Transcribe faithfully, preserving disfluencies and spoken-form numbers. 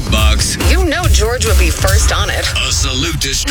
box. You know George would be first on it. A salute to